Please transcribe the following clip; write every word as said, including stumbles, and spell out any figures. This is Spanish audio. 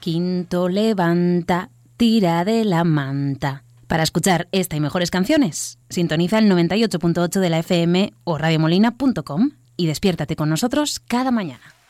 Quinto, levanta, tira de la manta. Para escuchar esta y mejores canciones, sintoniza el noventa y ocho punto ocho de la F M o radiomolina punto com y despiértate con nosotros cada mañana.